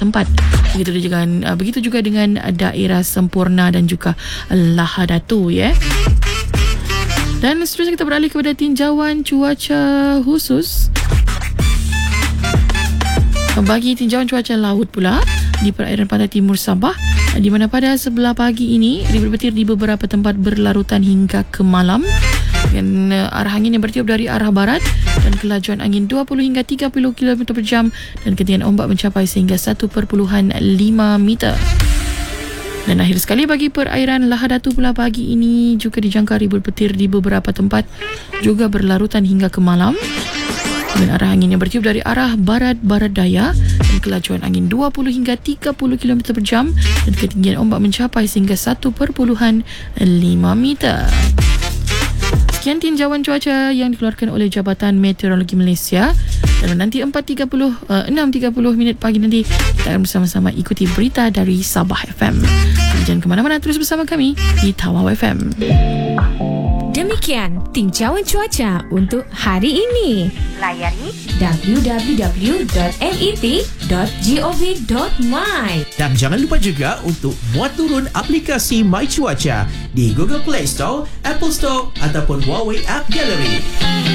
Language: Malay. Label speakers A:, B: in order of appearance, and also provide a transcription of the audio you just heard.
A: tempat. Begitu juga dengan daerah Sempurna dan juga Lahadatu, ya. Dan seterusnya kita beralih kepada tinjauan cuaca khusus. Bagi tinjauan cuaca laut pula di perairan pantai timur Sabah, di mana pada sebelah pagi ini ribut petir di beberapa tempat berlarutan hingga ke malam, dengan arah angin yang bertiup dari arah barat dan kelajuan angin 20 hingga 30 km per jam dan ketinggian ombak mencapai sehingga 1.5 meter. Dan akhir sekali bagi perairan Lahadatu pula pagi ini juga dijangka ribut petir di beberapa tempat juga berlarutan hingga ke malam, dengan arah angin yang bertiup dari arah barat-barat daya dan kelajuan angin 20 hingga 30 km per jam dan ketinggian ombak mencapai sehingga 1.5 meter. Sekian tinjauan cuaca yang dikeluarkan oleh Jabatan Meteorologi Malaysia. Dan nanti 6.30 minit pagi nanti kita akan bersama-sama ikuti berita dari Sabah FM. Jangan ke mana-mana, terus bersama kami di Tawau FM.
B: Demikian tinjauan cuaca untuk hari ini. Layari www.met.gov.my.
C: Dan jangan lupa juga untuk muat turun aplikasi My Cuaca di Google Play Store, Apple Store ataupun Huawei App Gallery.